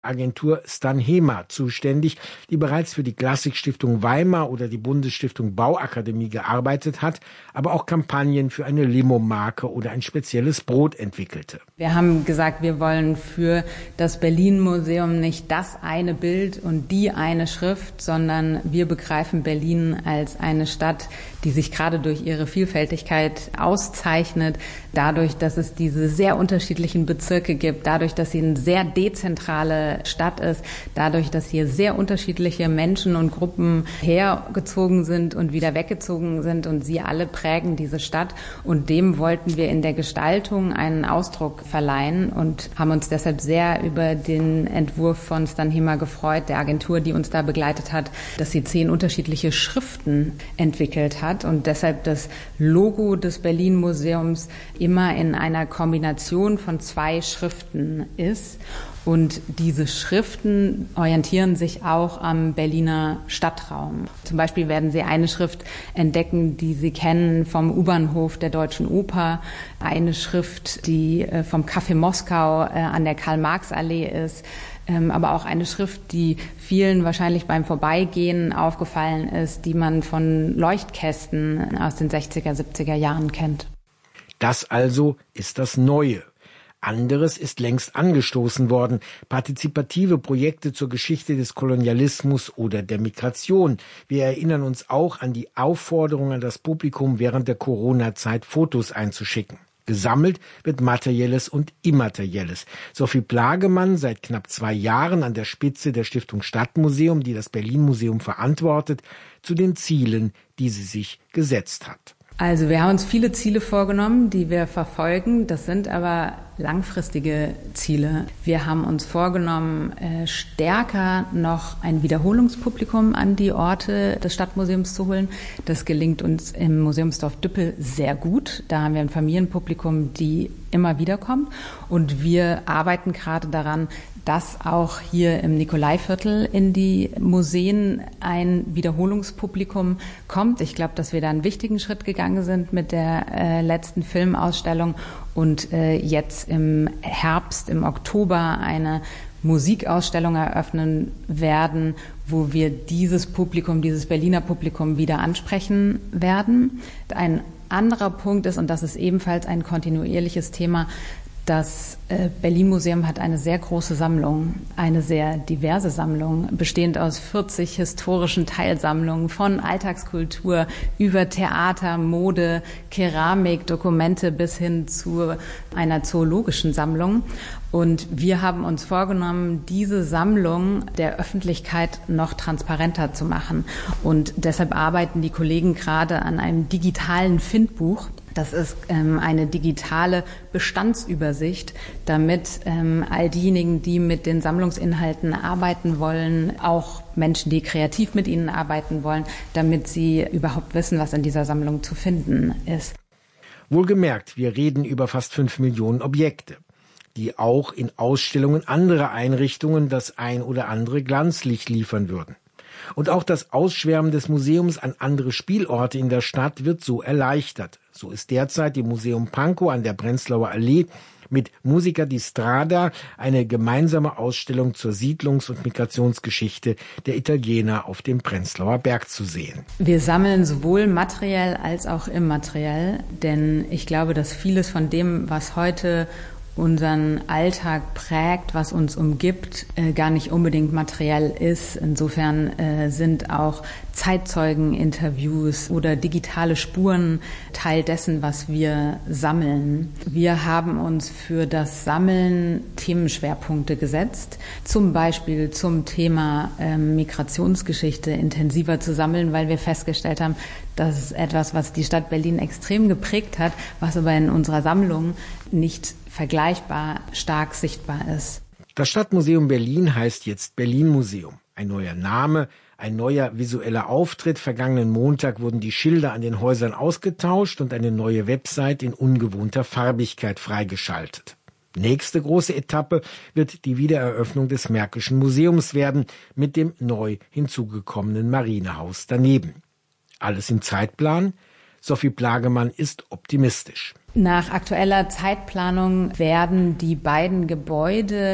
Agentur Stanhema zuständig, die bereits für die Klassikstiftung Weimar oder die Bundesstiftung Bauakademie gearbeitet hat, aber auch Kampagnen für eine Limo-Marke oder ein spezielles Brot entwickelte. Wir haben gesagt, wir wollen für das Berlin-Museum nicht das eine Bild und die eine Schrift, sondern wir begreifen Berlin als eine Stadt, die sich gerade durch ihre Vielfältigkeit auszeichnet, dadurch, dass es diese sehr unterschiedlichen Bezirke gibt, dadurch, dass sie eine sehr dezentrale Stadt ist, dadurch, dass hier sehr unterschiedliche Menschen und Gruppen hergezogen sind und wieder weggezogen sind und sie alle prägen diese Stadt. Und dem wollten wir in der Gestaltung einen Ausdruck verleihen und haben uns deshalb sehr über den Entwurf von Stanhema gefreut, der Agentur, die uns da begleitet hat, dass sie 10 unterschiedliche Schriften entwickelt hat und deshalb das Logo des Berlin-Museums immer in einer Kombination von 2 Schriften ist. Und diese Schriften orientieren sich auch am Berliner Stadtraum. Zum Beispiel werden Sie eine Schrift entdecken, die Sie kennen vom U-Bahnhof der Deutschen Oper, eine Schrift, die vom Café Moskau an der Karl-Marx-Allee ist, aber auch eine Schrift, die vielen wahrscheinlich beim Vorbeigehen aufgefallen ist, die man von Leuchtkästen aus den 60er, 70er Jahren kennt. Das also ist das Neue. Anderes ist längst angestoßen worden. Partizipative Projekte zur Geschichte des Kolonialismus oder der Migration. Wir erinnern uns auch an die Aufforderung an das Publikum, während der Corona-Zeit Fotos einzuschicken. Gesammelt wird Materielles und Immaterielles. Sophie Plagemann, seit knapp 2 Jahren an der Spitze der Stiftung Stadtmuseum, die das Berlin-Museum verantwortet, zu den Zielen, die sie sich gesetzt hat. Also wir haben uns viele Ziele vorgenommen, die wir verfolgen. Das sind aber langfristige Ziele. Wir haben uns vorgenommen, stärker noch ein Wiederholungspublikum an die Orte des Stadtmuseums zu holen. Das gelingt uns im Museumsdorf Düppel sehr gut. Da haben wir ein Familienpublikum, die immer wieder kommt. Und wir arbeiten gerade daran, dass auch hier im Nikolaiviertel in die Museen ein Wiederholungspublikum kommt. Ich glaube, dass wir da einen wichtigen Schritt gegangen sind mit der letzten Filmausstellung und jetzt im Herbst, im Oktober eine Musikausstellung eröffnen werden, wo wir dieses Publikum, dieses Berliner Publikum wieder ansprechen werden. Ein anderer Punkt ist, und das ist ebenfalls ein kontinuierliches Thema, das Berlin-Museum hat eine sehr große Sammlung, eine sehr diverse Sammlung, bestehend aus 40 historischen Teilsammlungen von Alltagskultur über Theater, Mode, Keramik, Dokumente bis hin zu einer zoologischen Sammlung. Und wir haben uns vorgenommen, diese Sammlung der Öffentlichkeit noch transparenter zu machen. Und deshalb arbeiten die Kollegen gerade an einem digitalen Findbuch. Das ist eine digitale Bestandsübersicht, damit all diejenigen, die mit den Sammlungsinhalten arbeiten wollen, auch Menschen, die kreativ mit ihnen arbeiten wollen, damit sie überhaupt wissen, was in dieser Sammlung zu finden ist. Wohlgemerkt, wir reden über fast 5 Millionen Objekte, die auch in Ausstellungen anderer Einrichtungen das ein oder andere Glanzlicht liefern würden. Und auch das Ausschwärmen des Museums an andere Spielorte in der Stadt wird so erleichtert. So ist derzeit im Museum Pankow an der Prenzlauer Allee mit Musica di Strada eine gemeinsame Ausstellung zur Siedlungs- und Migrationsgeschichte der Italiener auf dem Prenzlauer Berg zu sehen. Wir sammeln sowohl materiell als auch immateriell, denn ich glaube, dass vieles von dem, was heute unseren Alltag prägt, was uns umgibt, gar nicht unbedingt materiell ist. Insofern sind auch Zeitzeugeninterviews oder digitale Spuren Teil dessen, was wir sammeln. Wir haben uns für das Sammeln Themenschwerpunkte gesetzt, zum Beispiel zum Thema Migrationsgeschichte intensiver zu sammeln, weil wir festgestellt haben, das ist etwas, was die Stadt Berlin extrem geprägt hat, was aber in unserer Sammlung nicht vergleichbar stark sichtbar ist. Das Stadtmuseum Berlin heißt jetzt Berlin-Museum. Ein neuer Name, ein neuer visueller Auftritt. Vergangenen Montag wurden die Schilder an den Häusern ausgetauscht und eine neue Website in ungewohnter Farbigkeit freigeschaltet. Nächste große Etappe wird die Wiedereröffnung des Märkischen Museums werden, mit dem neu hinzugekommenen Marinehaus daneben. Alles im Zeitplan? Sophie Plagemann ist optimistisch. Nach aktueller Zeitplanung werden die beiden Gebäude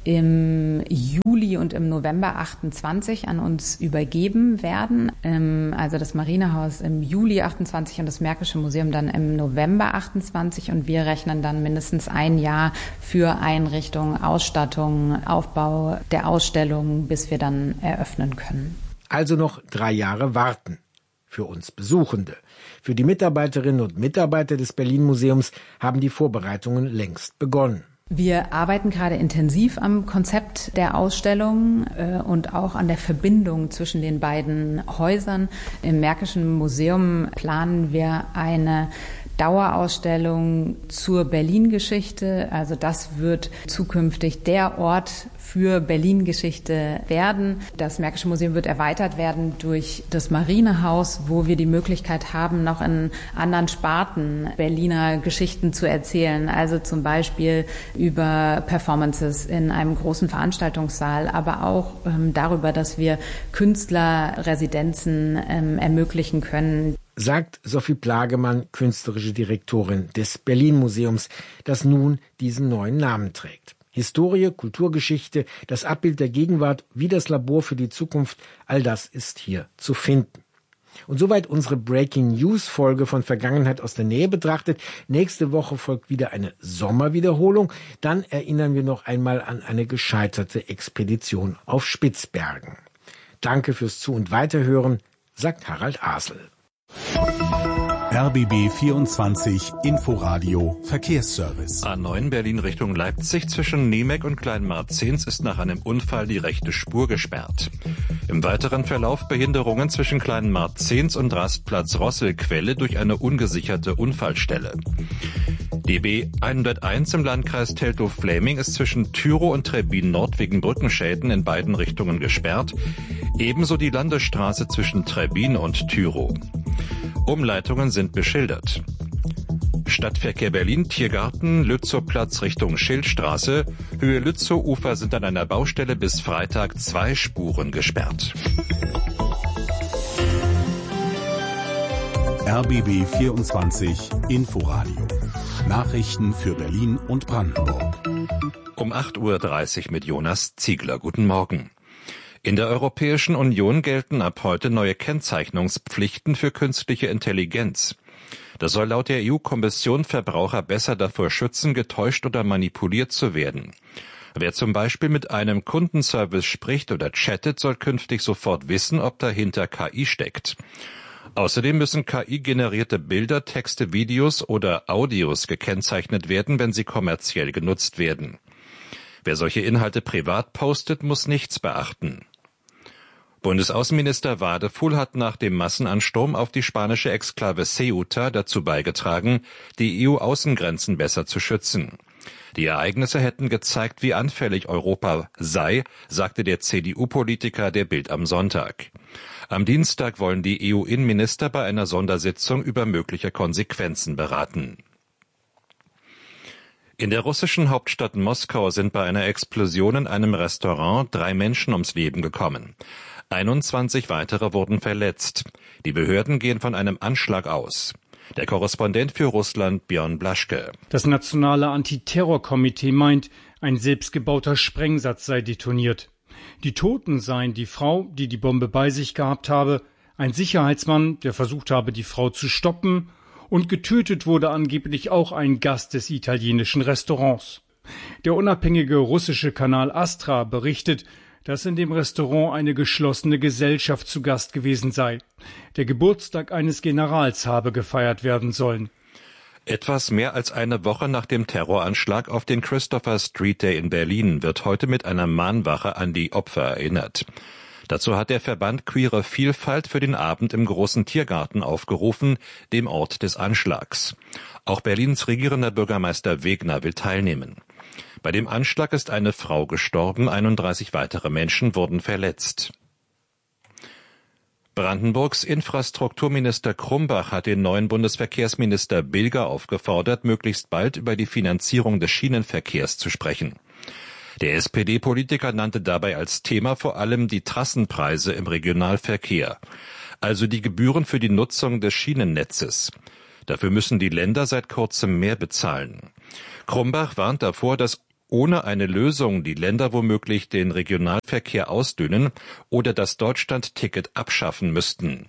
im Juli und im November 28 an uns übergeben werden. Also das Marinehaus im Juli 28 und das Märkische Museum dann im November 28. Und wir rechnen dann mindestens ein Jahr für Einrichtung, Ausstattung, Aufbau der Ausstellung, bis wir dann eröffnen können. Also noch 3 Jahre warten. Für uns Besuchende. Für die Mitarbeiterinnen und Mitarbeiter des Berlin-Museums haben die Vorbereitungen längst begonnen. Wir arbeiten gerade intensiv am Konzept der Ausstellung und auch an der Verbindung zwischen den beiden Häusern. Im Märkischen Museum planen wir eine Dauerausstellung zur Berlin-Geschichte. Also das wird zukünftig der Ort für Berlin-Geschichte werden. Das Märkische Museum wird erweitert werden durch das Marinehaus, wo wir die Möglichkeit haben, noch in anderen Sparten Berliner Geschichten zu erzählen. Also zum Beispiel über Performances in einem großen Veranstaltungssaal, aber auch darüber, dass wir Künstlerresidenzen ermöglichen können. Sagt Sophie Plagemann, künstlerische Direktorin des Berlin-Museums, das nun diesen neuen Namen trägt. Historie, Kulturgeschichte, das Abbild der Gegenwart wie das Labor für die Zukunft, all das ist hier zu finden. Und soweit unsere Breaking News Folge von Vergangenheit aus der Nähe betrachtet. Nächste Woche folgt wieder eine Sommerwiederholung. Dann erinnern wir noch einmal an eine gescheiterte Expedition auf Spitzbergen. Danke fürs Zu- und Weiterhören, sagt Harald Asel. RBB 24 Inforadio Verkehrsservice. A9 Berlin Richtung Leipzig zwischen Niemek und Kleinmarzens ist nach einem Unfall die rechte Spur gesperrt. Im weiteren Verlauf Behinderungen zwischen Kleinmarzens und Rastplatz Rosselquelle durch eine ungesicherte Unfallstelle. Die B101 im Landkreis Teltow-Fläming ist zwischen Tyrow und Trebbin Nord wegen Brückenschäden in beiden Richtungen gesperrt. Ebenso die Landesstraße zwischen Trebbin und Tyrow. Umleitungen sind beschildert. Stadtverkehr Berlin, Tiergarten, Lützowplatz Richtung Schildstraße. Höhe Lützow-Ufer sind an einer Baustelle bis Freitag 2 Spuren gesperrt. RBB 24 Inforadio. Nachrichten für Berlin und Brandenburg. Um 8:30 Uhr mit Jonas Ziegler. Guten Morgen. In der Europäischen Union gelten ab heute neue Kennzeichnungspflichten für künstliche Intelligenz. Das soll laut der EU-Kommission Verbraucher besser davor schützen, getäuscht oder manipuliert zu werden. Wer zum Beispiel mit einem Kundenservice spricht oder chattet, soll künftig sofort wissen, ob dahinter KI steckt. Außerdem müssen KI-generierte Bilder, Texte, Videos oder Audios gekennzeichnet werden, wenn sie kommerziell genutzt werden. Wer solche Inhalte privat postet, muss nichts beachten. Bundesaußenminister Wadefuhl hat nach dem Massenansturm auf die spanische Exklave Ceuta dazu beigetragen, die EU-Außengrenzen besser zu schützen. Die Ereignisse hätten gezeigt, wie anfällig Europa sei, sagte der CDU-Politiker der Bild am Sonntag. Am Dienstag wollen die EU-Innenminister bei einer Sondersitzung über mögliche Konsequenzen beraten. In der russischen Hauptstadt Moskau sind bei einer Explosion in einem Restaurant 3 Menschen ums Leben gekommen. 21 weitere wurden verletzt. Die Behörden gehen von einem Anschlag aus. Der Korrespondent für Russland, Björn Blaschke. Das Nationale Antiterrorkomitee meint, ein selbstgebauter Sprengsatz sei detoniert. Die Toten seien die Frau, die die Bombe bei sich gehabt habe, ein Sicherheitsmann, der versucht habe, die Frau zu stoppen, und getötet wurde angeblich auch ein Gast des italienischen Restaurants. Der unabhängige russische Kanal Astra berichtet, dass in dem Restaurant eine geschlossene Gesellschaft zu Gast gewesen sei. Der Geburtstag eines Generals habe gefeiert werden sollen. Etwas mehr als eine Woche nach dem Terroranschlag auf den Christopher Street Day in Berlin wird heute mit einer Mahnwache an die Opfer erinnert. Dazu hat der Verband Queere Vielfalt für den Abend im Großen Tiergarten aufgerufen, dem Ort des Anschlags. Auch Berlins regierender Bürgermeister Wegner will teilnehmen. Bei dem Anschlag ist eine Frau gestorben, 31 weitere Menschen wurden verletzt. Brandenburgs Infrastrukturminister Krumbach hat den neuen Bundesverkehrsminister Bilger aufgefordert, möglichst bald über die Finanzierung des Schienenverkehrs zu sprechen. Der SPD-Politiker nannte dabei als Thema vor allem die Trassenpreise im Regionalverkehr, also die Gebühren für die Nutzung des Schienennetzes. Dafür müssen die Länder seit kurzem mehr bezahlen. Krumbach warnt davor, dass ohne eine Lösung die Länder womöglich den Regionalverkehr ausdünnen oder das Deutschland-Ticket abschaffen müssten.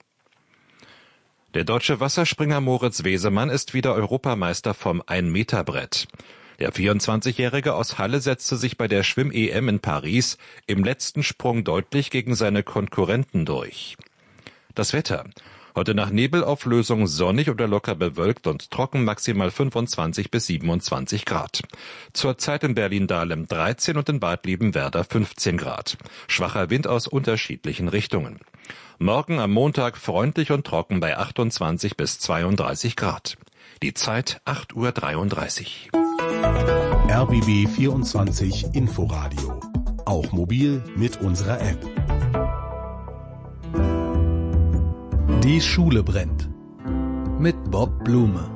Der deutsche Wasserspringer Moritz Wesemann ist wieder Europameister vom 1-Meter-Brett. Der 24-Jährige aus Halle setzte sich bei der Schwimm-EM in Paris im letzten Sprung deutlich gegen seine Konkurrenten durch. Das Wetter. Heute nach Nebelauflösung sonnig oder locker bewölkt und trocken, maximal 25 bis 27 Grad. Zurzeit in Berlin-Dahlem 13 und in Bad Liebenwerda 15 Grad. Schwacher Wind aus unterschiedlichen Richtungen. Morgen am Montag freundlich und trocken bei 28 bis 32 Grad. Die Zeit 8:33 Uhr. RBB 24 Inforadio. Auch mobil mit unserer App. Die Schule brennt. Mit Bob Blume.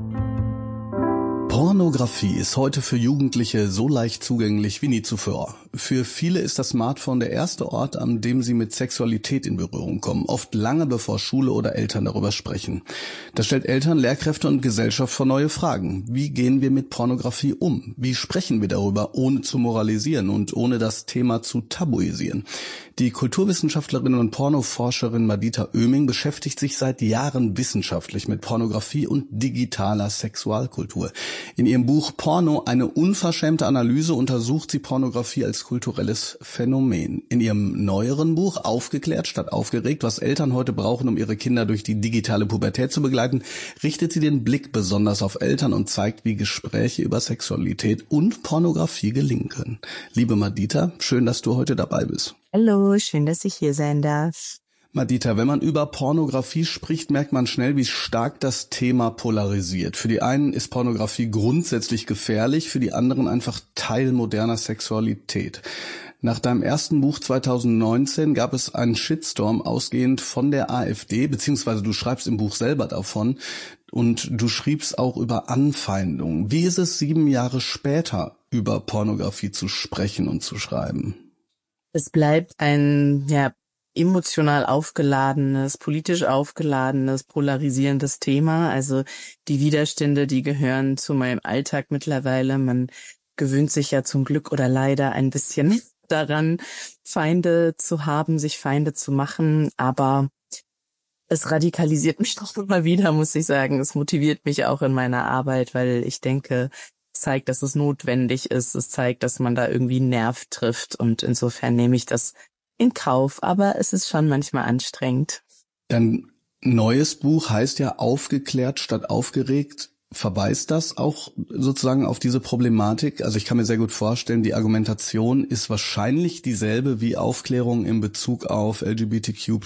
Pornografie ist heute für Jugendliche so leicht zugänglich wie nie zuvor. Für viele ist das Smartphone der erste Ort, an dem sie mit Sexualität in Berührung kommen, oft lange bevor Schule oder Eltern darüber sprechen. Das stellt Eltern, Lehrkräfte und Gesellschaft vor neue Fragen. Wie gehen wir mit Pornografie um? Wie sprechen wir darüber, ohne zu moralisieren und ohne das Thema zu tabuisieren? Die Kulturwissenschaftlerin und Pornoforscherin Madita Oeming beschäftigt sich seit Jahren wissenschaftlich mit Pornografie und digitaler Sexualkultur. In ihrem Buch Porno, eine unverschämte Analyse, untersucht sie Pornografie als kulturelles Phänomen. In ihrem neueren Buch Aufgeklärt statt aufgeregt, was Eltern heute brauchen, um ihre Kinder durch die digitale Pubertät zu begleiten, richtet sie den Blick besonders auf Eltern und zeigt, wie Gespräche über Sexualität und Pornografie gelingen können. Liebe Madita, schön, dass du heute dabei bist. Hallo, schön, dass ich hier sein darf. Madita, wenn man über Pornografie spricht, merkt man schnell, wie stark das Thema polarisiert. Für die einen ist Pornografie grundsätzlich gefährlich, für die anderen einfach Teil moderner Sexualität. Nach deinem ersten Buch 2019 gab es einen Shitstorm ausgehend von der AfD, beziehungsweise du schreibst im Buch selber davon und du schriebst auch über Anfeindungen. Wie ist es 7 Jahre später, über Pornografie zu sprechen und zu schreiben? Es bleibt ein emotional aufgeladenes, politisch aufgeladenes, polarisierendes Thema. Also die Widerstände, die gehören zu meinem Alltag mittlerweile. Man gewöhnt sich ja zum Glück oder leider ein bisschen daran, Feinde zu haben, sich Feinde zu machen. Aber es radikalisiert mich doch immer wieder, muss ich sagen. Es motiviert mich auch in meiner Arbeit, weil ich denke, es zeigt, dass es notwendig ist. Es zeigt, dass man da irgendwie einen Nerv trifft. Und insofern nehme ich das in Kauf. Aber es ist schon manchmal anstrengend. Dein neues Buch heißt ja Aufgeklärt statt aufgeregt. Verweist das auch sozusagen auf diese Problematik? Also ich kann mir sehr gut vorstellen, die Argumentation ist wahrscheinlich dieselbe wie Aufklärung in Bezug auf LGBTQ+.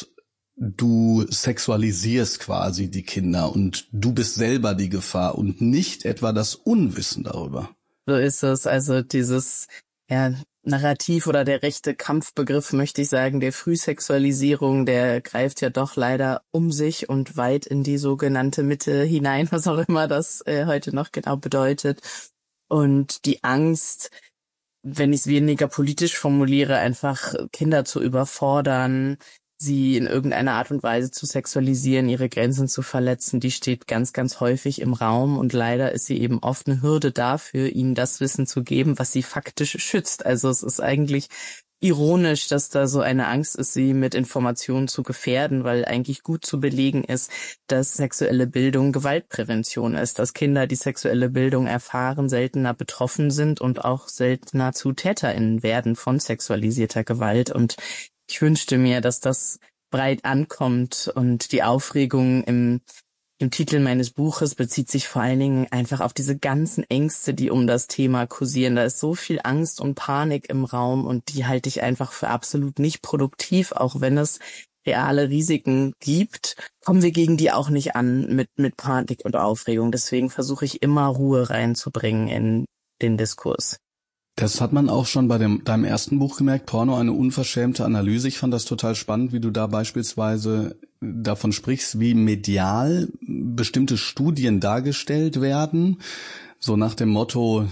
Du sexualisierst quasi die Kinder und du bist selber die Gefahr und nicht etwa das Unwissen darüber. So ist es. Also dieses Narrativ oder der rechte Kampfbegriff, möchte ich sagen, der Frühsexualisierung, der greift ja doch leider um sich und weit in die sogenannte Mitte hinein, was auch immer das heute noch genau bedeutet. Und die Angst, wenn ich es weniger politisch formuliere, einfach Kinder zu überfordern, sie in irgendeiner Art und Weise zu sexualisieren, ihre Grenzen zu verletzen, die steht ganz, ganz häufig im Raum und leider ist sie eben oft eine Hürde dafür, ihnen das Wissen zu geben, was sie faktisch schützt. Also es ist eigentlich ironisch, dass da so eine Angst ist, sie mit Informationen zu gefährden, weil eigentlich gut zu belegen ist, dass sexuelle Bildung Gewaltprävention ist, dass Kinder, die sexuelle Bildung erfahren, seltener betroffen sind und auch seltener zu TäterInnen werden von sexualisierter Gewalt. Und ich wünschte mir, dass das breit ankommt und die Aufregung im Titel meines Buches bezieht sich vor allen Dingen einfach auf diese ganzen Ängste, die um das Thema kursieren. Da ist so viel Angst und Panik im Raum und die halte ich einfach für absolut nicht produktiv, auch wenn es reale Risiken gibt, kommen wir gegen die auch nicht an mit Panik und Aufregung. Deswegen versuche ich immer Ruhe reinzubringen in den Diskurs. Das hat man auch schon bei deinem ersten Buch gemerkt, Porno, eine unverschämte Analyse. Ich fand das total spannend, wie du da beispielsweise davon sprichst, wie medial bestimmte Studien dargestellt werden. So nach dem Motto,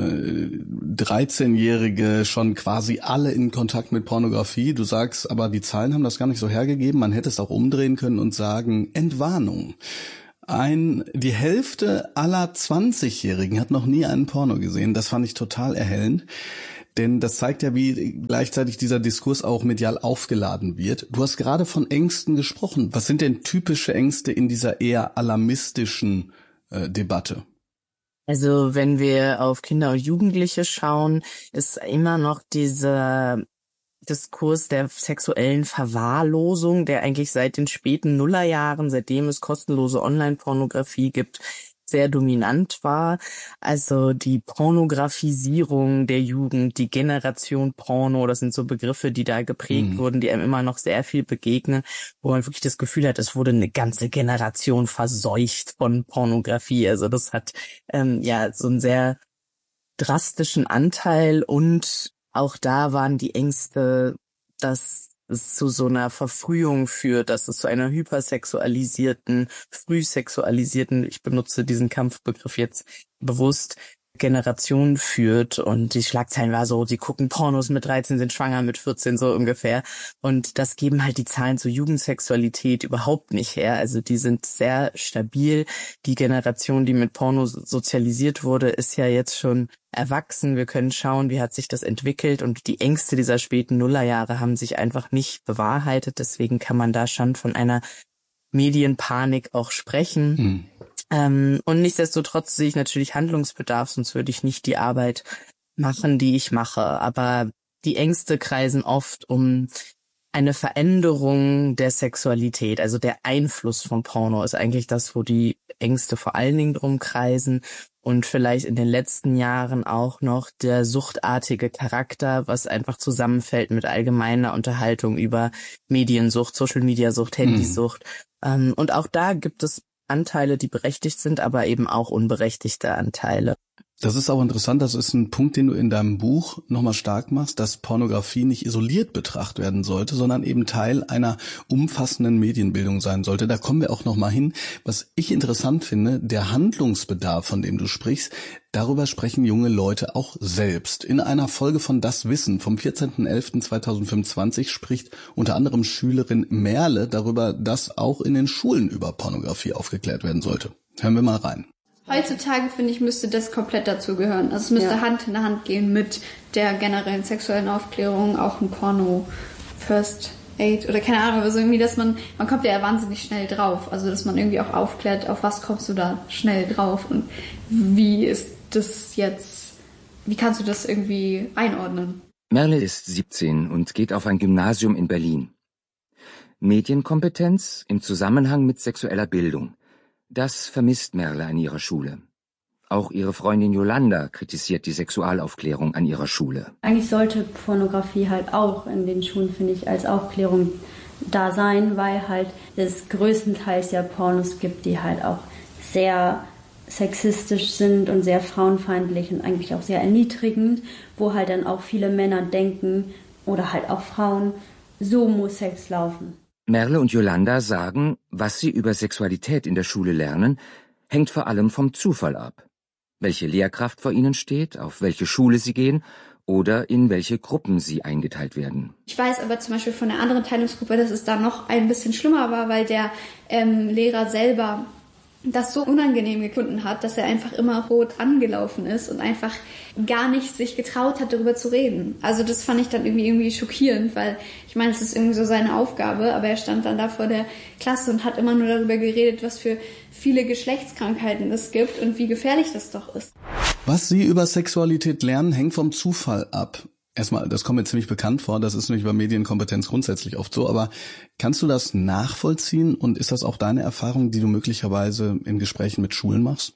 13-Jährige schon quasi alle in Kontakt mit Pornografie. Du sagst, aber die Zahlen haben das gar nicht so hergegeben. Man hätte es auch umdrehen können und sagen, Entwarnung. Die Hälfte aller 20-Jährigen hat noch nie einen Porno gesehen. Das fand ich total erhellend. Denn das zeigt ja, wie gleichzeitig dieser Diskurs auch medial aufgeladen wird. Du hast gerade von Ängsten gesprochen. Was sind denn typische Ängste in dieser eher alarmistischen Debatte? Also wenn wir auf Kinder und Jugendliche schauen, ist immer noch dieser Diskurs der sexuellen Verwahrlosung, der eigentlich seit den späten Nullerjahren, seitdem es kostenlose Online-Pornografie gibt, sehr dominant war. Also die Pornografisierung der Jugend, die Generation Porno, das sind so Begriffe, die da geprägt wurden, die einem immer noch sehr viel begegnen, wo man wirklich das Gefühl hat, es wurde eine ganze Generation verseucht von Pornografie. Also das hat so einen sehr drastischen Anteil, und auch da waren die Ängste, dass es zu so einer Verfrühung führt, dass es zu einer hypersexualisierten, frühsexualisierten, ich benutze diesen Kampfbegriff jetzt bewusst, Generation führt. Und die Schlagzeilen war so, sie gucken Pornos mit 13, sind schwanger mit 14, so ungefähr. Und das geben halt die Zahlen zur Jugendsexualität überhaupt nicht her. Also die sind sehr stabil. Die Generation, die mit Porno sozialisiert wurde, ist ja jetzt schon erwachsen. Wir können schauen, wie hat sich das entwickelt. Und die Ängste dieser späten Nullerjahre haben sich einfach nicht bewahrheitet. Deswegen kann man da schon von einer Medienpanik auch sprechen. Und nichtsdestotrotz sehe ich natürlich Handlungsbedarf, sonst würde ich nicht die Arbeit machen, die ich mache. Aber die Ängste kreisen oft um eine Veränderung der Sexualität. Also der Einfluss von Porno ist eigentlich das, wo die Ängste vor allen Dingen drum kreisen. Und vielleicht in den letzten Jahren auch noch der suchtartige Charakter, was einfach zusammenfällt mit allgemeiner Unterhaltung über Mediensucht, Social-Media-Sucht, Handysucht. Und auch da gibt es Anteile, die berechtigt sind, aber eben auch unberechtigte Anteile. Das ist auch interessant, das ist ein Punkt, den du in deinem Buch nochmal stark machst, dass Pornografie nicht isoliert betrachtet werden sollte, sondern eben Teil einer umfassenden Medienbildung sein sollte. Da kommen wir auch nochmal hin. Was ich interessant finde, der Handlungsbedarf, von dem du sprichst, darüber sprechen junge Leute auch selbst. In einer Folge von Das Wissen vom 14.11.2025 spricht unter anderem Schülerin Merle darüber, dass auch in den Schulen über Pornografie aufgeklärt werden sollte. Hören wir mal rein. Heutzutage, finde ich, müsste das komplett dazugehören. Also es müsste Hand in Hand gehen mit der generellen sexuellen Aufklärung, auch ein Porno, First Aid oder keine Ahnung, aber so irgendwie, dass man kommt ja wahnsinnig schnell drauf. Also dass man irgendwie auch aufklärt, auf was kommst du da schnell drauf und wie ist das jetzt, wie kannst du das irgendwie einordnen? Merle ist 17 und geht auf ein Gymnasium in Berlin. Medienkompetenz im Zusammenhang mit sexueller Bildung. Das vermisst Merle an ihrer Schule. Auch ihre Freundin Yolanda kritisiert die Sexualaufklärung an ihrer Schule. Eigentlich sollte Pornografie halt auch in den Schulen, finde ich, als Aufklärung da sein, weil halt es größtenteils ja Pornos gibt, die halt auch sehr sexistisch sind und sehr frauenfeindlich und eigentlich auch sehr erniedrigend, wo halt dann auch viele Männer denken oder halt auch Frauen, so muss Sex laufen. Merle und Yolanda sagen, was sie über Sexualität in der Schule lernen, hängt vor allem vom Zufall ab. Welche Lehrkraft vor ihnen steht, auf welche Schule sie gehen oder in welche Gruppen sie eingeteilt werden. Ich weiß aber zum Beispiel von einer anderen Teilungsgruppe, dass es da noch ein bisschen schlimmer war, weil der Lehrer selber das so unangenehm gefunden hat, dass er einfach immer rot angelaufen ist und einfach gar nicht sich getraut hat, darüber zu reden. Also das fand ich dann irgendwie schockierend, weil ich meine, es ist irgendwie so seine Aufgabe, aber er stand dann da vor der Klasse und hat immer nur darüber geredet, was für viele Geschlechtskrankheiten es gibt und wie gefährlich das doch ist. Was Sie über Sexualität lernen, hängt vom Zufall ab. Erstmal, das kommt mir ziemlich bekannt vor, das ist nämlich bei Medienkompetenz grundsätzlich oft so, aber kannst du das nachvollziehen und ist das auch deine Erfahrung, die du möglicherweise in Gesprächen mit Schulen machst?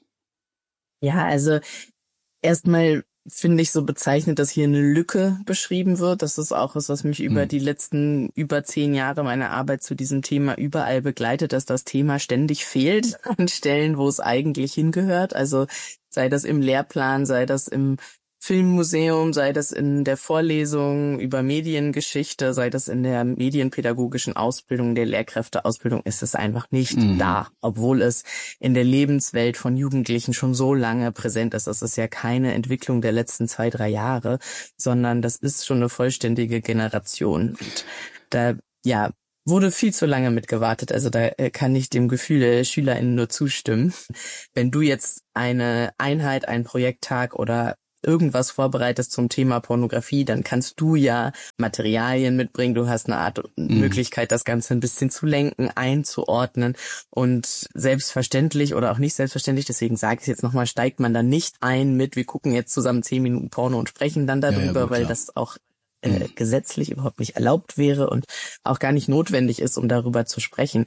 Ja, also erstmal finde ich so bezeichnend, dass hier eine Lücke beschrieben wird. Das ist auch was mich über die letzten über 10 Jahre meiner Arbeit zu diesem Thema überall begleitet, dass das Thema ständig fehlt an Stellen, wo es eigentlich hingehört. Also sei das im Lehrplan, sei das im Filmmuseum, sei das in der Vorlesung über Mediengeschichte, sei das in der medienpädagogischen Ausbildung, der Lehrkräfteausbildung, ist es einfach nicht da, obwohl es in der Lebenswelt von Jugendlichen schon so lange präsent ist. Das ist ja keine Entwicklung der letzten 2-3 Jahre, sondern das ist schon eine vollständige Generation. Und da, wurde viel zu lange mitgewartet. Also da kann ich dem Gefühl der SchülerInnen nur zustimmen. Wenn du jetzt eine Einheit, einen Projekttag oder irgendwas vorbereitest zum Thema Pornografie, dann kannst du ja Materialien mitbringen. Du hast eine Art Möglichkeit, das Ganze ein bisschen zu lenken, einzuordnen. Und selbstverständlich oder auch nicht selbstverständlich, deswegen sage ich es jetzt nochmal, steigt man da nicht ein mit, wir gucken jetzt zusammen 10 Minuten Porno und sprechen dann darüber, weil das auch gesetzlich überhaupt nicht erlaubt wäre und auch gar nicht notwendig ist, um darüber zu sprechen.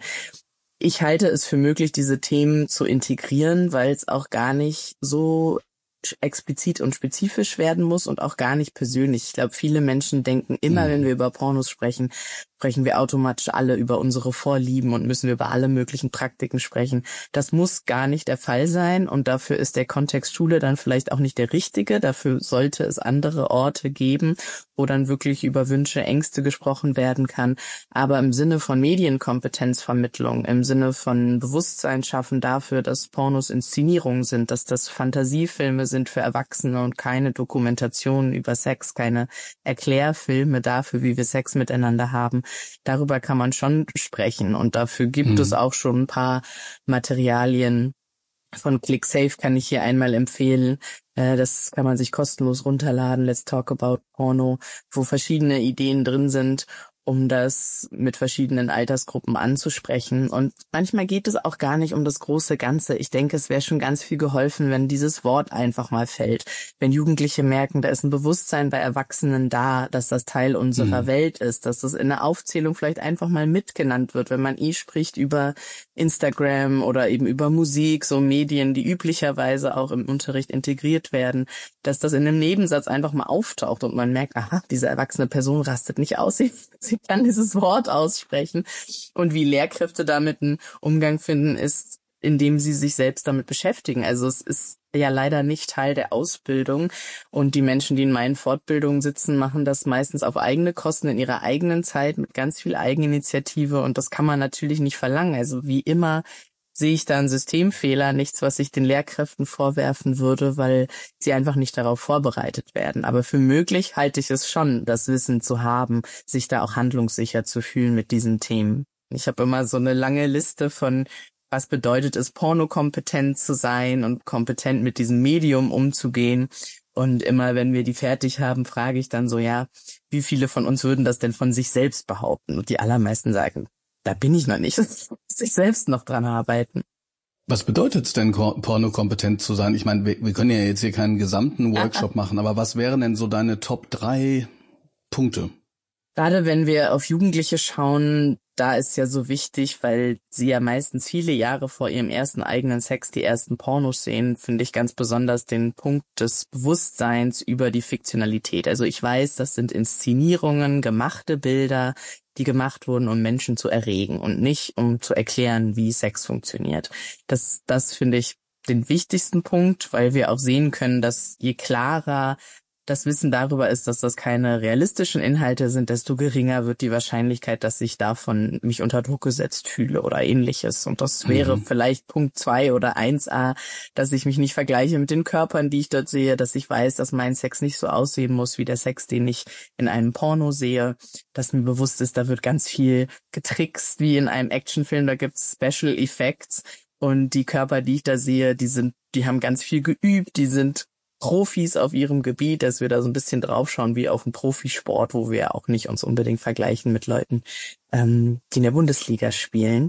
Ich halte es für möglich, diese Themen zu integrieren, weil es auch gar nicht so explizit und spezifisch werden muss und auch gar nicht persönlich. Ich glaube, viele Menschen denken immer, wenn wir über Pornos sprechen, sprechen wir automatisch alle über unsere Vorlieben und müssen wir über alle möglichen Praktiken sprechen. Das muss gar nicht der Fall sein und dafür ist der Kontext Schule dann vielleicht auch nicht der richtige. Dafür sollte es andere Orte geben, wo dann wirklich über Wünsche, Ängste gesprochen werden kann. Aber im Sinne von Medienkompetenzvermittlung, im Sinne von Bewusstsein schaffen dafür, dass Pornos Inszenierungen sind, dass das Fantasiefilme sind für Erwachsene und keine Dokumentationen über Sex, keine Erklärfilme dafür, wie wir Sex miteinander haben. Darüber kann man schon sprechen und dafür gibt es auch schon ein paar Materialien. Von ClickSafe kann ich hier einmal empfehlen. Das kann man sich kostenlos runterladen. Let's Talk About Porno, wo verschiedene Ideen drin sind, um das mit verschiedenen Altersgruppen anzusprechen. Und manchmal geht es auch gar nicht um das große Ganze. Ich denke, es wäre schon ganz viel geholfen, wenn dieses Wort einfach mal fällt. Wenn Jugendliche merken, da ist ein Bewusstsein bei Erwachsenen da, dass das Teil unserer Welt ist, dass das in der Aufzählung vielleicht einfach mal mitgenannt wird, wenn man spricht über Instagram oder eben über Musik, so Medien, die üblicherweise auch im Unterricht integriert werden, dass das in einem Nebensatz einfach mal auftaucht und man merkt, aha, diese erwachsene Person rastet nicht aus, sie kann dieses Wort aussprechen. Und wie Lehrkräfte damit einen Umgang finden, ist, indem sie sich selbst damit beschäftigen. Also es ist ja leider nicht Teil der Ausbildung. Und die Menschen, die in meinen Fortbildungen sitzen, machen das meistens auf eigene Kosten in ihrer eigenen Zeit mit ganz viel Eigeninitiative. Und das kann man natürlich nicht verlangen. Also wie immer sehe ich da einen Systemfehler, nichts, was ich den Lehrkräften vorwerfen würde, weil sie einfach nicht darauf vorbereitet werden. Aber für möglich halte ich es schon, das Wissen zu haben, sich da auch handlungssicher zu fühlen mit diesen Themen. Ich habe immer so eine lange Liste von, was bedeutet es, pornokompetent zu sein und kompetent mit diesem Medium umzugehen. Und immer, wenn wir die fertig haben, frage ich dann so, ja, wie viele von uns würden das denn von sich selbst behaupten? Und die allermeisten sagen, da bin ich noch nicht. Das muss ich selbst noch dran arbeiten. Was bedeutet es denn, pornokompetent zu sein? Ich meine, wir können ja jetzt hier keinen gesamten Workshop machen, aber was wären denn so deine Top 3 Punkte? Gerade wenn wir auf Jugendliche schauen, da ist ja so wichtig, weil sie ja meistens viele Jahre vor ihrem ersten eigenen Sex die ersten Pornos sehen, finde ich ganz besonders den Punkt des Bewusstseins über die Fiktionalität. Also ich weiß, das sind Inszenierungen, gemachte Bilder, die gemacht wurden, um Menschen zu erregen und nicht, um zu erklären, wie Sex funktioniert. Das finde ich den wichtigsten Punkt, weil wir auch sehen können, dass je klarer das Wissen darüber ist, dass das keine realistischen Inhalte sind, desto geringer wird die Wahrscheinlichkeit, dass ich davon mich unter Druck gesetzt fühle oder ähnliches. Und das wäre vielleicht Punkt 2 oder 1a, dass ich mich nicht vergleiche mit den Körpern, die ich dort sehe, dass ich weiß, dass mein Sex nicht so aussehen muss wie der Sex, den ich in einem Porno sehe, dass mir bewusst ist, da wird ganz viel getrickst wie in einem Actionfilm, da gibt's Special Effects und die Körper, die ich da sehe, die haben ganz viel geübt, die sind Profis auf ihrem Gebiet, dass wir da so ein bisschen draufschauen wie auf einen Profisport, wo wir auch nicht uns unbedingt vergleichen mit Leuten, die in der Bundesliga spielen.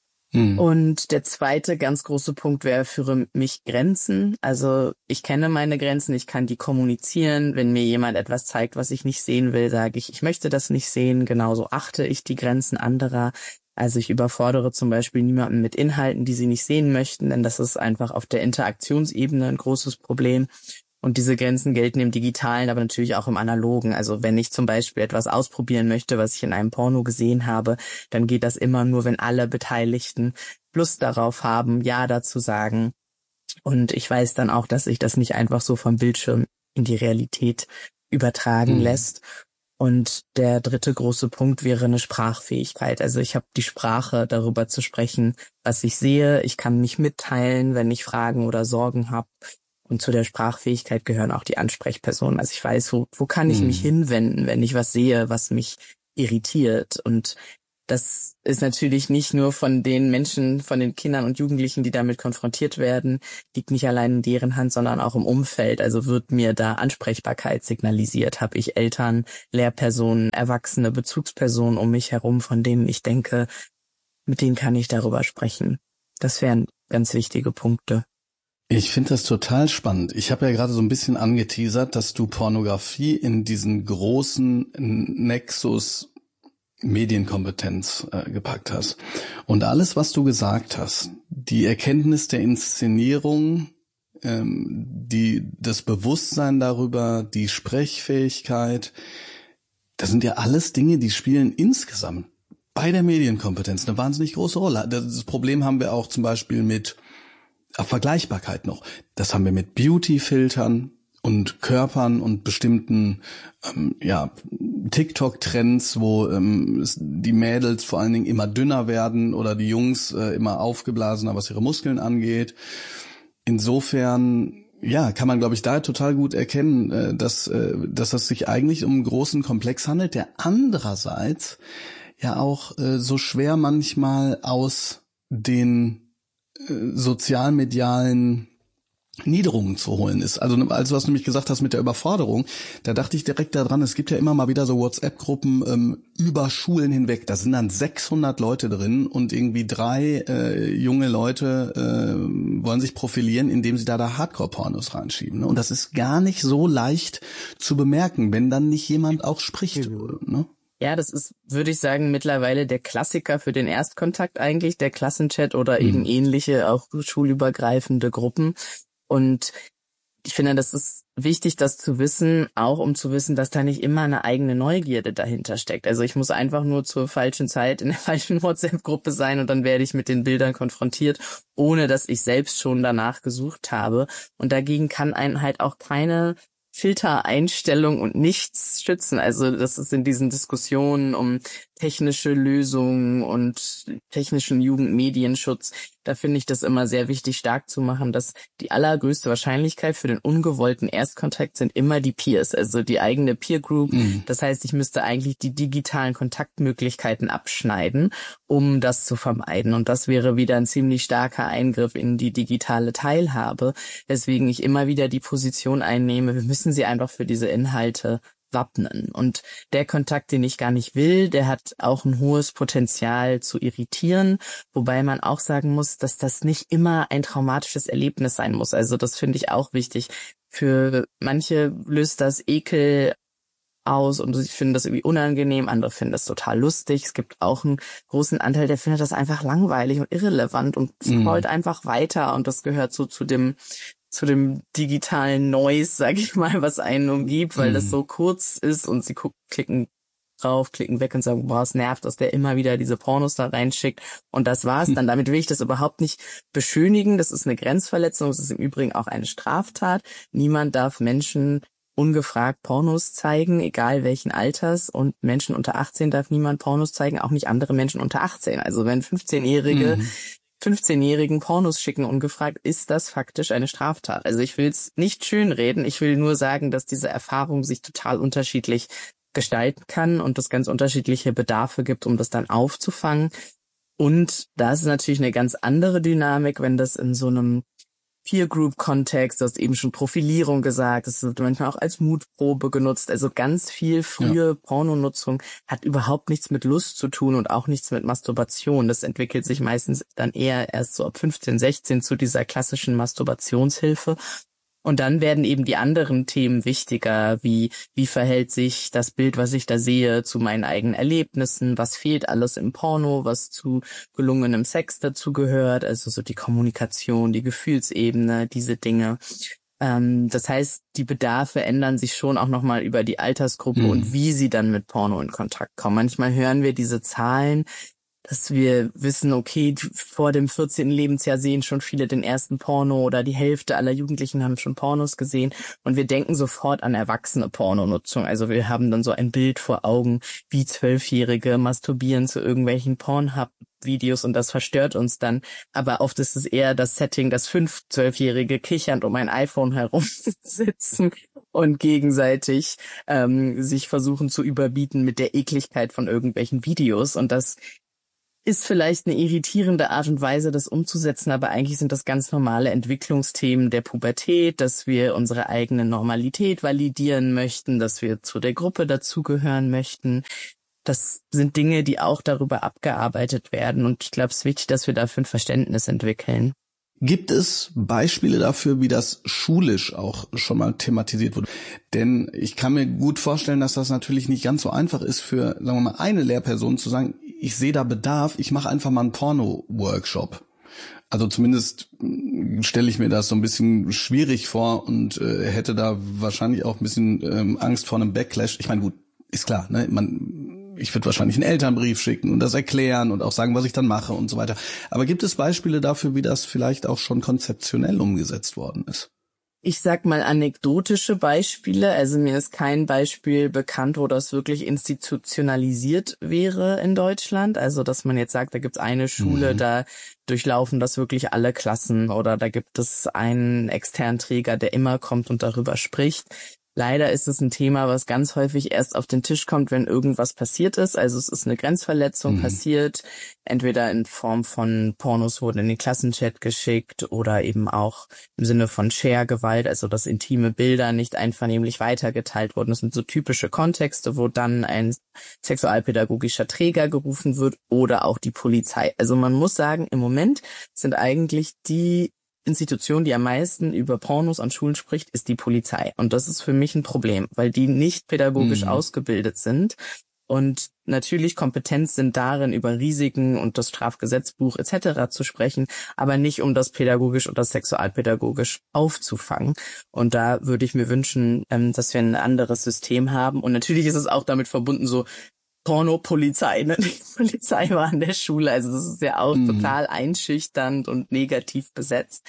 Und der zweite ganz große Punkt wäre für mich Grenzen. Also ich kenne meine Grenzen, ich kann die kommunizieren. Wenn mir jemand etwas zeigt, was ich nicht sehen will, sage ich möchte das nicht sehen. Genauso achte ich die Grenzen anderer. Also ich überfordere zum Beispiel niemanden mit Inhalten, die sie nicht sehen möchten, denn das ist einfach auf der Interaktionsebene ein großes Problem. Und diese Grenzen gelten im Digitalen, aber natürlich auch im Analogen. Also wenn ich zum Beispiel etwas ausprobieren möchte, was ich in einem Porno gesehen habe, dann geht das immer nur, wenn alle Beteiligten Lust darauf haben, Ja dazu sagen. Und ich weiß dann auch, dass sich das nicht einfach so vom Bildschirm in die Realität übertragen lässt. Und der dritte große Punkt wäre eine Sprachfähigkeit. Also ich habe die Sprache, darüber zu sprechen, was ich sehe. Ich kann mich mitteilen, wenn ich Fragen oder Sorgen habe. Und zu der Sprachfähigkeit gehören auch die Ansprechpersonen. Also ich weiß, wo kann ich mich hinwenden, wenn ich was sehe, was mich irritiert. Und das ist natürlich nicht nur von den Menschen, von den Kindern und Jugendlichen, die damit konfrontiert werden, liegt nicht allein in deren Hand, sondern auch im Umfeld. Also wird mir da Ansprechbarkeit signalisiert? Habe ich Eltern, Lehrpersonen, erwachsene Bezugspersonen um mich herum, von denen ich denke, mit denen kann ich darüber sprechen? Das wären ganz wichtige Punkte. Ich finde das total spannend. Ich habe ja gerade so ein bisschen angeteasert, dass du Pornografie in diesen großen Nexus Medienkompetenz gepackt hast. Und alles, was du gesagt hast, die Erkenntnis der Inszenierung, das Bewusstsein darüber, die Sprechfähigkeit, das sind ja alles Dinge, die spielen insgesamt bei der Medienkompetenz eine wahnsinnig große Rolle. Das Problem haben wir auch zum Beispiel mit Vergleichbarkeit noch. Das haben wir mit Beauty-Filtern und Körpern und bestimmten TikTok-Trends, wo die Mädels vor allen Dingen immer dünner werden oder die Jungs immer aufgeblasener, was ihre Muskeln angeht. Insofern kann man, glaube ich, da total gut erkennen, dass das sich eigentlich um einen großen Komplex handelt, der andererseits ja auch so schwer manchmal aus den sozialmedialen Niederungen zu holen ist. Also als du nämlich gesagt hast mit der Überforderung, da dachte ich direkt daran, es gibt ja immer mal wieder so WhatsApp-Gruppen über Schulen hinweg. Da sind dann 600 Leute drin und irgendwie 3 junge Leute wollen sich profilieren, indem sie da Hardcore-Pornos reinschieben. Ne? Und das ist gar nicht so leicht zu bemerken, wenn dann nicht jemand auch spricht. Ne? Ja, das ist, würde ich sagen, mittlerweile der Klassiker für den Erstkontakt eigentlich, der Klassenchat oder eben ähnliche, auch schulübergreifende Gruppen. Und ich finde, das ist wichtig, das zu wissen, auch um zu wissen, dass da nicht immer eine eigene Neugierde dahinter steckt. Also ich muss einfach nur zur falschen Zeit in der falschen WhatsApp-Gruppe sein und dann werde ich mit den Bildern konfrontiert, ohne dass ich selbst schon danach gesucht habe. Und dagegen kann einen halt auch keine Filtereinstellung und nichts schützen. Also das ist in diesen Diskussionen um technische Lösungen und technischen Jugendmedienschutz, da finde ich das immer sehr wichtig, stark zu machen, dass die allergrößte Wahrscheinlichkeit für den ungewollten Erstkontakt sind immer die Peers, also die eigene Peer Group. Das heißt, ich müsste eigentlich die digitalen Kontaktmöglichkeiten abschneiden, um das zu vermeiden. Und das wäre wieder ein ziemlich starker Eingriff in die digitale Teilhabe, weswegen ich immer wieder die Position einnehme, wir müssen sie einfach für diese Inhalte wappnen. Und der Kontakt, den ich gar nicht will, der hat auch ein hohes Potenzial zu irritieren, wobei man auch sagen muss, dass das nicht immer ein traumatisches Erlebnis sein muss. Also das finde ich auch wichtig. Für manche löst das Ekel aus und sie finden das irgendwie unangenehm, andere finden das total lustig. Es gibt auch einen großen Anteil, der findet das einfach langweilig und irrelevant und scrollt einfach weiter und das gehört so zu dem digitalen Noise, sag ich mal, was einen umgibt, weil das so kurz ist und sie klicken drauf, klicken weg und sagen, boah, es nervt, dass der immer wieder diese Pornos da reinschickt und das war's dann. Damit will ich das überhaupt nicht beschönigen. Das ist eine Grenzverletzung, das ist im Übrigen auch eine Straftat. Niemand darf Menschen ungefragt Pornos zeigen, egal welchen Alters, und Menschen unter 18 darf niemand Pornos zeigen, auch nicht andere Menschen unter 18. Also wenn 15-Jährigen Pornos schicken ungefragt, ist das faktisch eine Straftat. Also ich will es nicht schönreden, ich will nur sagen, dass diese Erfahrung sich total unterschiedlich gestalten kann und es ganz unterschiedliche Bedarfe gibt, um das dann aufzufangen. Und da ist natürlich eine ganz andere Dynamik, wenn das in so einem Peer-Group-Kontext, du hast eben schon Profilierung gesagt, das wird manchmal auch als Mutprobe genutzt. Also ganz viel frühe Pornonutzung hat überhaupt nichts mit Lust zu tun und auch nichts mit Masturbation. Das entwickelt sich meistens dann eher erst so ab 15, 16 zu dieser klassischen Masturbationshilfe. Und dann werden eben die anderen Themen wichtiger, wie verhält sich das Bild, was ich da sehe, zu meinen eigenen Erlebnissen, was fehlt alles im Porno, was zu gelungenem Sex dazugehört, also so die Kommunikation, die Gefühlsebene, diese Dinge. Das heißt, die Bedarfe ändern sich schon auch nochmal über die Altersgruppe und wie sie dann mit Porno in Kontakt kommen. Manchmal hören wir diese Zahlen, dass wir wissen, okay, vor dem 14. Lebensjahr sehen schon viele den ersten Porno oder die Hälfte aller Jugendlichen haben schon Pornos gesehen und wir denken sofort an erwachsene Pornonutzung. Also wir haben dann so ein Bild vor Augen, wie 12-Jährige masturbieren zu irgendwelchen Pornhub-Videos und das verstört uns dann. Aber oft ist es eher das Setting, dass 5 12-Jährige kichernd um ein iPhone herumsitzen und gegenseitig sich versuchen zu überbieten mit der Ekligkeit von irgendwelchen Videos. Und das ist vielleicht eine irritierende Art und Weise, das umzusetzen, aber eigentlich sind das ganz normale Entwicklungsthemen der Pubertät, dass wir unsere eigene Normalität validieren möchten, dass wir zu der Gruppe dazugehören möchten. Das sind Dinge, die auch darüber abgearbeitet werden und ich glaube, es ist wichtig, dass wir dafür ein Verständnis entwickeln. Gibt es Beispiele dafür, wie das schulisch auch schon mal thematisiert wurde? Denn ich kann mir gut vorstellen, dass das natürlich nicht ganz so einfach ist für, sagen wir mal, eine Lehrperson zu sagen, ich sehe da Bedarf, ich mache einfach mal einen Porno-Workshop. Also zumindest stelle ich mir das so ein bisschen schwierig vor und hätte da wahrscheinlich auch ein bisschen Angst vor einem Backlash. Ich meine, gut, ist klar, ne? Ich würde wahrscheinlich einen Elternbrief schicken und das erklären und auch sagen, was ich dann mache und so weiter. Aber gibt es Beispiele dafür, wie das vielleicht auch schon konzeptionell umgesetzt worden ist? Ich sag mal anekdotische Beispiele. Also mir ist kein Beispiel bekannt, wo das wirklich institutionalisiert wäre in Deutschland. Also dass man jetzt sagt, da gibt's eine Schule, da durchlaufen das wirklich alle Klassen oder da gibt es einen externen Träger, der immer kommt und darüber spricht. Leider ist es ein Thema, was ganz häufig erst auf den Tisch kommt, wenn irgendwas passiert ist. Also es ist eine Grenzverletzung passiert, entweder in Form von Pornos wurden in den Klassenchat geschickt oder eben auch im Sinne von Share-Gewalt, also dass intime Bilder nicht einvernehmlich weitergeteilt wurden. Das sind so typische Kontexte, wo dann ein sexualpädagogischer Träger gerufen wird oder auch die Polizei. Also man muss sagen, im Moment sind eigentlich die Institution, die am meisten über Pornos an Schulen spricht, ist die Polizei. Und das ist für mich ein Problem, weil die nicht pädagogisch ausgebildet sind und natürlich kompetent sind darin, über Risiken und das Strafgesetzbuch etc. zu sprechen, aber nicht, um das pädagogisch oder sexualpädagogisch aufzufangen. Und da würde ich mir wünschen, dass wir ein anderes System haben. Und natürlich ist es auch damit verbunden, so Porno-Polizei, ne? Die Polizei war an der Schule, also das ist ja auch total einschüchternd und negativ besetzt.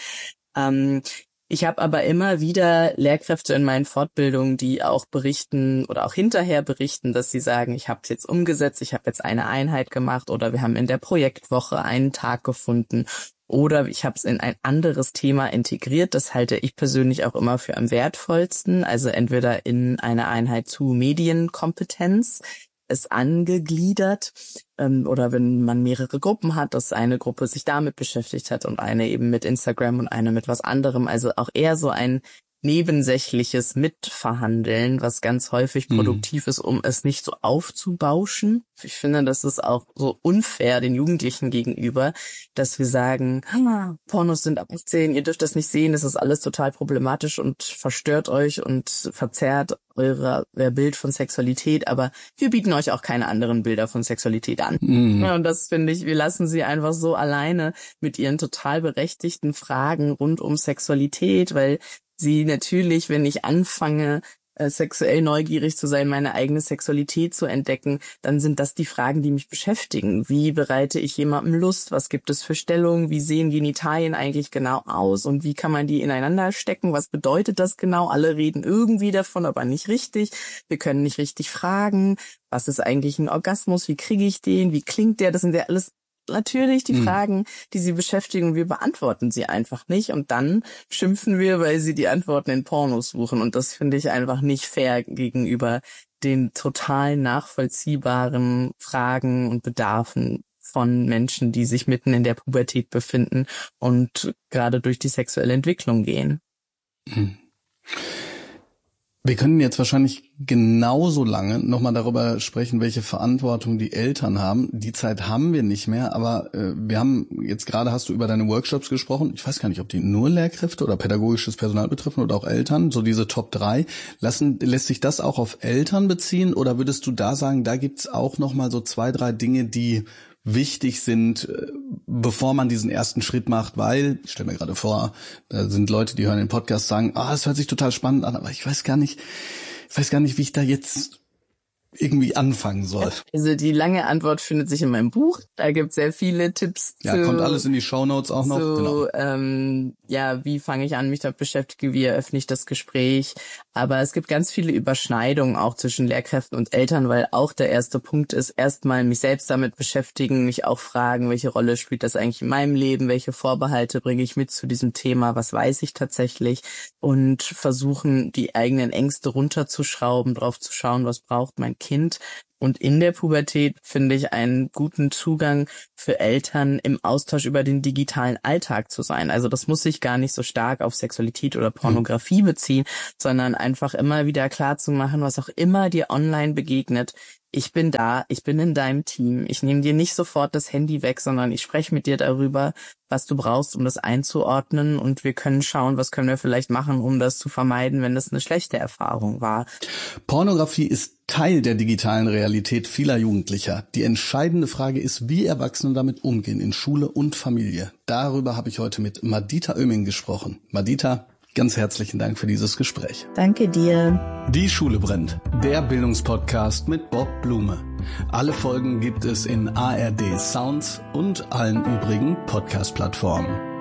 Ich habe aber immer wieder Lehrkräfte in meinen Fortbildungen, die auch berichten oder auch hinterher berichten, dass sie sagen, ich habe es jetzt umgesetzt, ich habe jetzt eine Einheit gemacht oder wir haben in der Projektwoche einen Tag gefunden oder ich habe es in ein anderes Thema integriert. Das halte ich persönlich auch immer für am wertvollsten, also entweder in eine Einheit zu Medienkompetenz, es angegliedert oder wenn man mehrere Gruppen hat, dass eine Gruppe sich damit beschäftigt hat und eine eben mit Instagram und eine mit was anderem. Also auch eher so ein nebensächliches Mitverhandeln, was ganz häufig produktiv ist, um es nicht so aufzubauschen. Ich finde, das ist auch so unfair den Jugendlichen gegenüber, dass wir sagen, Pornos sind ab 18, ihr dürft das nicht sehen, das ist alles total problematisch und verstört euch und verzerrt euer Bild von Sexualität, aber wir bieten euch auch keine anderen Bilder von Sexualität an. Ja, und das finde ich, wir lassen sie einfach so alleine mit ihren total berechtigten Fragen rund um Sexualität, weil sie natürlich, wenn ich anfange, sexuell neugierig zu sein, meine eigene Sexualität zu entdecken, dann sind das die Fragen, die mich beschäftigen. Wie bereite ich jemandem Lust? Was gibt es für Stellungen? Wie sehen Genitalien eigentlich genau aus? Und wie kann man die ineinander stecken? Was bedeutet das genau? Alle reden irgendwie davon, aber nicht richtig. Wir können nicht richtig fragen. Was ist eigentlich ein Orgasmus? Wie kriege ich den? Wie klingt der? Das sind ja alles natürlich die Fragen, die sie beschäftigen und wir beantworten sie einfach nicht und dann schimpfen wir, weil sie die Antworten in Pornos suchen und das finde ich einfach nicht fair gegenüber den total nachvollziehbaren Fragen und Bedarfen von Menschen, die sich mitten in der Pubertät befinden und gerade durch die sexuelle Entwicklung gehen. Wir können jetzt wahrscheinlich genauso lange nochmal darüber sprechen, welche Verantwortung die Eltern haben. Die Zeit haben wir nicht mehr, aber wir haben jetzt gerade, hast du über deine Workshops gesprochen. Ich weiß gar nicht, ob die nur Lehrkräfte oder pädagogisches Personal betreffen oder auch Eltern, so diese Top 3. Lässt sich das auch auf Eltern beziehen oder würdest du da sagen, da gibt's auch nochmal so 2, 3 Dinge, die wichtig sind, bevor man diesen ersten Schritt macht, weil, ich stelle mir gerade vor, da sind Leute, die hören den Podcast, sagen, das hört sich total spannend an, aber ich weiß gar nicht, wie ich da jetzt irgendwie anfangen soll. Also die lange Antwort findet sich in meinem Buch. Da gibt es sehr viele Tipps. Ja, kommt alles in die Shownotes auch noch. Genau. Wie fange ich an, mich damit beschäftige, wie eröffne ich das Gespräch. Aber es gibt ganz viele Überschneidungen auch zwischen Lehrkräften und Eltern, weil auch der erste Punkt ist, erstmal mich selbst damit beschäftigen, mich auch fragen, welche Rolle spielt das eigentlich in meinem Leben, welche Vorbehalte bringe ich mit zu diesem Thema, was weiß ich tatsächlich und versuchen, die eigenen Ängste runterzuschrauben, drauf zu schauen, was braucht mein Kind. Und in der Pubertät finde ich einen guten Zugang für Eltern, im Austausch über den digitalen Alltag zu sein. Also das muss sich gar nicht so stark auf Sexualität oder Pornografie beziehen, sondern einfach immer wieder klar zu machen, was auch immer dir online begegnet. Ich bin da, ich bin in deinem Team. Ich nehme dir nicht sofort das Handy weg, sondern ich spreche mit dir darüber, was du brauchst, um das einzuordnen. Und wir können schauen, was können wir vielleicht machen, um das zu vermeiden, wenn das eine schlechte Erfahrung war. Pornografie ist Teil der digitalen Realität vieler Jugendlicher. Die entscheidende Frage ist, wie Erwachsene damit umgehen in Schule und Familie. Darüber habe ich heute mit Madita Oeming gesprochen. Madita, ganz herzlichen Dank für dieses Gespräch. Danke dir. Die Schule brennt, der Bildungspodcast mit Bob Blume. Alle Folgen gibt es in ARD Sounds und allen übrigen Podcast-Plattformen.